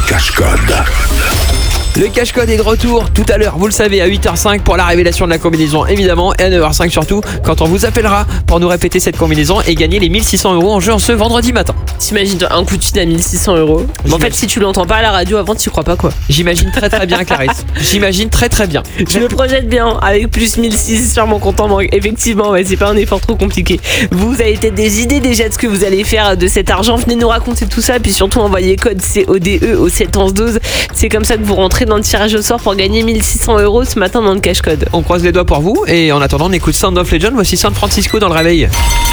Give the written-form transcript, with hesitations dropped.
cache-code. Le cache-code est de retour tout à l'heure, vous le savez, à 8h05 pour la révélation de la combinaison évidemment, et à 9h05 surtout quand on vous appellera pour nous répéter cette combinaison et gagner les 1600 € en jeu en ce vendredi matin. T'imagines un coup de fil à 1600 €. En fait, si tu l'entends pas à la radio avant, t'y crois pas quoi. J'imagine très bien Clarisse, j'imagine très bien. Je me projette bien avec plus 1600 sur mon compte en banque. Effectivement, c'est pas un effort trop compliqué. Vous avez peut-être des idées déjà de ce que vous allez faire de cet argent. Venez nous raconter tout ça, puis surtout envoyez code CODE au 71112. C'est comme ça que vous rentrez dans le tirage au sort pour gagner 1600 € ce matin dans le cache-code. On croise les doigts pour vous et en attendant on écoute Sound of Legend, voici San Francisco dans le réveil.